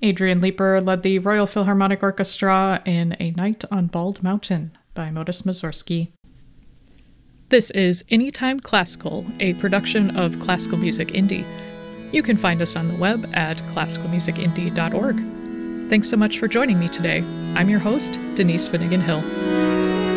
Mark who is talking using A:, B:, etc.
A: Adrian Leeper led the Royal Philharmonic Orchestra in A Night on Bald Mountain by Modest Mussorgsky. This is Anytime Classical, a production of Classical Music Indie. You can find us on the web at classicalmusicindie.org. Thanks so much for joining me today. I'm your host, Denise Finnegan Hill.